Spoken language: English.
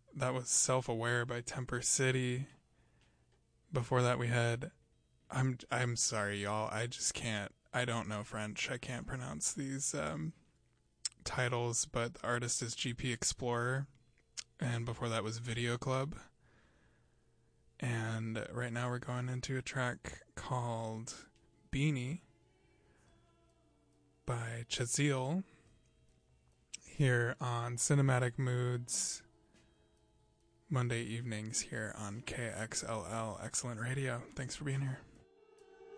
That was Self-Aware by Temper City. Before that we had I'm sorry y'all, I just can't, I don't know French. I can't pronounce these titles, but the artist is GP Explorer, and before that was Video Club. And right now we're going into a track called Beanie by Chazil here on Cinematic Moods Monday evenings here on KXLL Excellent Radio. Thanks for being here.